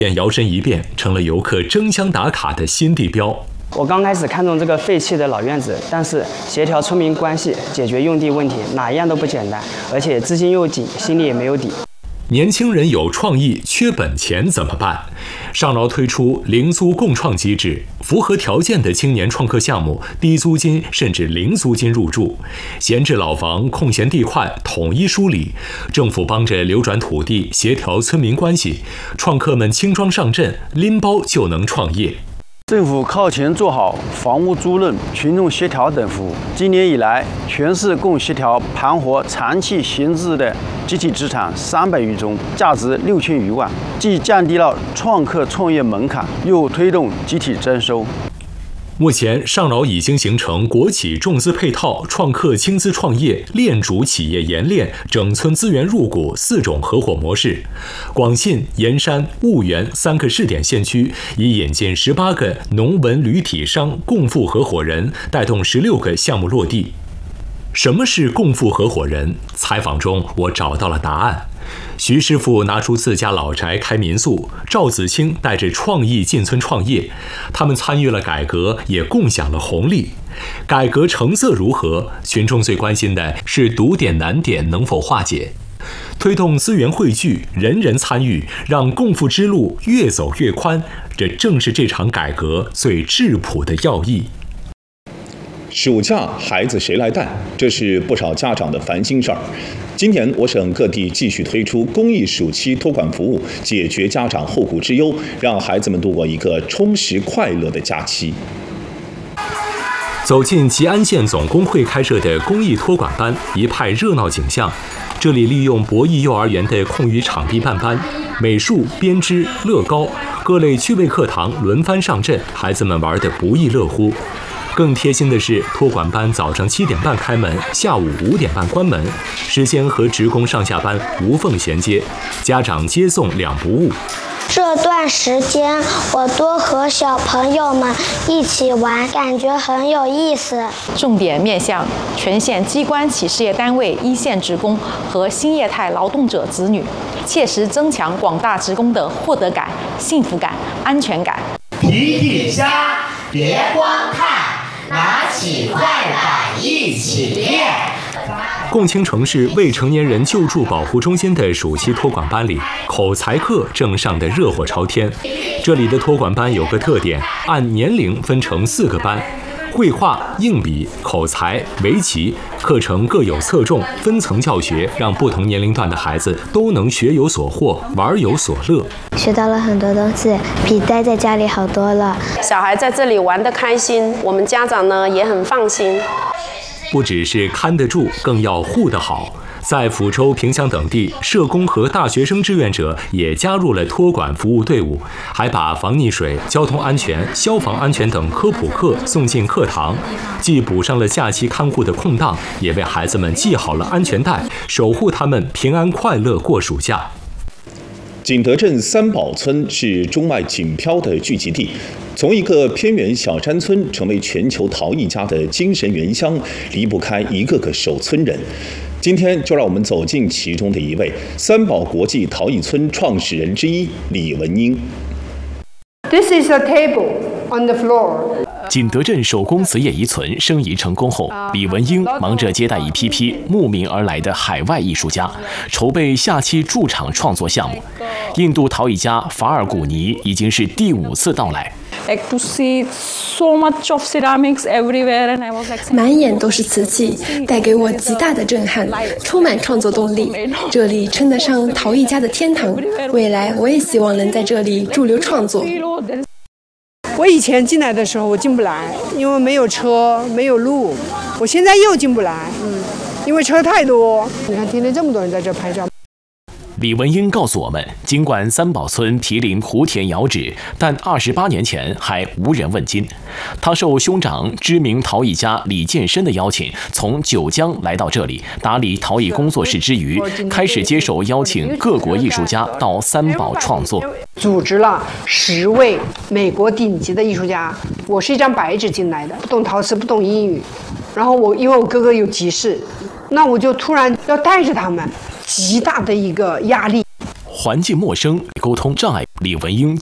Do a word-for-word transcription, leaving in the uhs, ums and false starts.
便摇身一变成了游客争相打卡的新地标。 我刚开始看中这个废弃的老院子，但是协调村民关系、解决用地问题，哪一样都不简单，而且资金又紧，心里也没有底。 年轻人有创意，缺本钱怎么办？上饶推出零租共创机制，符合条件的青年创客项目，低租金甚至零租金入住，闲置老房、空闲地块统一梳理，政府帮着流转土地，协调村民关系，创客们轻装上阵，拎包就能创业。 政府靠前做好房屋租赁、群众协调等服务。今年以来，全市共协调盘活长期闲置的集体资产三百余宗，价值六千余万，既降低了创客创业门槛，又推动集体征收。 目前，上饶已经形成国企重资配套、创客轻资创业、链主企业研练、整村资源入股四种合伙模式。广信、盐山、婺源三个试点县区已引进十八个农文旅体商共富合伙人，带动十六个项目落地。什么是共富合伙人？采访中我找到了答案。徐师傅拿出自家老宅开民宿，赵子清带着创意进村创业，他们参与了改革，也共享了红利。改革成色如何？群众最关心的是堵点难点能否化解。推动资源汇聚，人人参与，让共富之路越走越宽，这正是这场改革最质朴的要义。 暑假孩子谁来带？这是不少家长的烦心事儿。今年我省各地继续推出公益暑期托管服务，解决家长后顾之忧，让孩子们度过一个充实快乐的假期。 走进吉安县总工会开设的公益托管班，一派热闹景象。这里利用博弈幼儿园的空余场地办班，美术、编织、乐高各类趣味课堂轮番上阵，孩子们玩得不亦乐乎。更贴心的是，托管班早上七点半开门，下午五点半关门，时间和职工上下班无缝衔接，家长接送两不误。 这段时间，我多和小朋友们一起玩，感觉很有意思。 重点面向全县机关企事业单位一线职工和新业态劳动者子女，切实增强广大职工的获得感、幸福感、安全感。 皮皮虾，别光看，拿起快板一起练。 共青城市未成年人救助保护中心的暑期托管班里，口才课正上得热火朝天。这里的托管班有个特点，按年龄分成四个班，绘画、硬笔、口才、围棋课程各有侧重，分层教学，让不同年龄段的孩子都能学有所获，玩有所乐。 学到了很多东西，比待在家里好多了。 小孩在这里玩得开心，我们家长呢也很放心。 不只是看得住，更要护得好。在抚州、萍乡等地，社工和大学生志愿者也加入了托管服务队伍，还把防溺水、交通安全、消防安全等科普课送进课堂，既补上了假期看护的空档，也为孩子们系好了安全带，守护他们平安快乐过暑假。 景德镇三宝村是中外锦漂的聚集地，从一个偏远小山村成为全球陶艺家的精神原乡，离不开一个个守村人。今天就让我们走进其中的一位，三宝国际陶艺村创始人之一李文英。 This is a table on the floor. 景德镇手工瓷业遗存申遗成功后，李文英忙着接待一批批慕名而来的海外艺术家，筹备下期驻场创作项目。印度陶艺家法尔古尼已经是第五次到来。 To see so much of ceramics everywhere, and I was like, 满眼都是瓷器，带给我极大的震撼，充满创作动力。这里称得上陶艺家的天堂，未来我也希望能在这里驻留创作。 我以前进来的时候我进不来，因为没有车没有路，我现在又进不来，嗯，因为车太多。你看天天这么多人在这拍照。 李文英告诉我们，尽管三宝村毗邻湖田窑址，但二十八年前还无人问津。他受兄长知名陶艺家李建深的邀请，从九江来到这里打理陶艺工作室之余，开始接受邀请各国艺术家到三宝创作。 组织了十位美国顶级的艺术家，我是一张白纸进来的，不懂陶瓷，不懂英语。然后我因为我哥哥有急事，那我就突然要带着他们。极大的一个压力。 环境陌生、沟通障碍。李文英